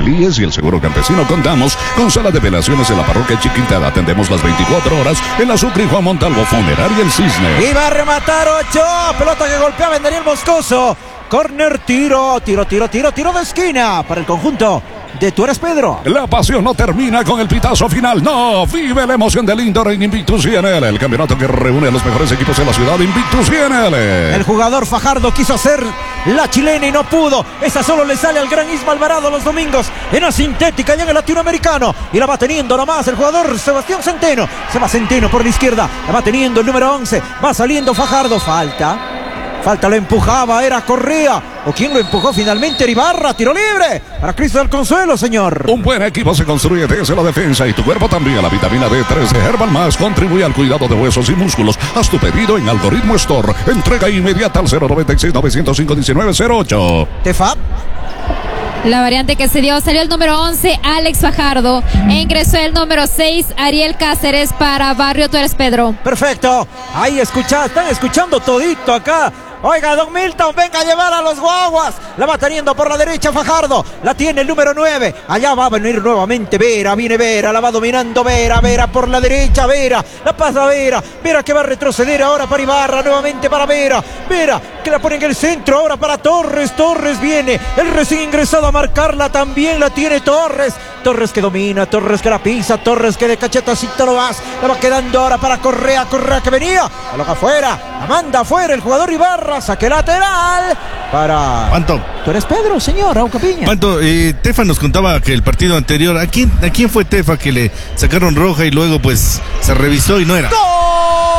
Elías y el Seguro Campesino contamos con sala de velaciones en la parroquia Chiquintada. Atendemos las 24 horas en la Sucre y Juan Montalvo, Funeraria El Cisne. Y va a rematar Ochoa, pelota que golpeaba en Daniel Moscoso. Corner, tiro de esquina para el conjunto de Tú Eres Pedro. La pasión no termina con el pitazo final, no, vive la emoción del Indoor en Invictus INL, el campeonato que reúne a los mejores equipos de la ciudad. Invictus INL. El jugador Fajardo quiso hacer la chilena y no pudo. Esa solo le sale al gran Isma Alvarado los domingos en la sintética y en el latinoamericano, y la va teniendo nomás el jugador Sebastián Centeno. Se va Centeno por la izquierda, la va teniendo el número 11, va saliendo Fajardo, Falta, lo empujaba, era Correa. ¿O quién lo empujó finalmente? Ibarra, tiro libre para Cristo del Consuelo, señor. Un buen equipo se construye desde la defensa y tu cuerpo también. La vitamina D3 de Herbal Más contribuye al cuidado de huesos y músculos. Haz tu pedido en Algoritmo Store. Entrega inmediata al 096-905-1908. Tefab. La variante que se dio, salió el número 11, Alex Fajardo, e ingresó el número 6, Ariel Cáceres, para Barrio Tú Eres Pedro. Perfecto, ahí están escuchando todito acá. Oiga, don Milton, venga a llevar a los guaguas. La va teniendo por la derecha Fajardo. La tiene el número 9. Allá va a venir nuevamente Vera. Viene Vera, la va dominando Vera por la derecha, Vera. La pasa Vera que va a retroceder ahora para Ibarra. Nuevamente para Vera que la pone en el centro ahora para Torres. Torres viene, el recién ingresado a marcarla. También la tiene Torres que domina, Torres que la pisa, Torres que de cachetacito lo vas. La va quedando ahora para Correa que venía. Coloca afuera, la manda afuera el jugador Ibarra. Saque lateral para... ¿Cuánto? Tú Eres Pedro, señor Auca Piña. ¿Cuánto? Tefa nos contaba que el partido anterior, ¿a quién fue Tefa que le sacaron roja y luego pues se revisó y no era? ¡Gol!